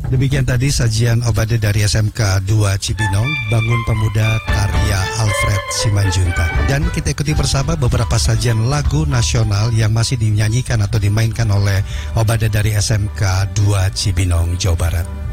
Demikian tadi sajian Obade dari SMK 2 Cibinong, Bangun Pemuda karya Alfred Simanjuntak. Dan kita ikuti bersama beberapa sajian lagu nasional yang masih dinyanyikan atau dimainkan oleh Obade dari SMK 2 Cibinong, Jawa Barat.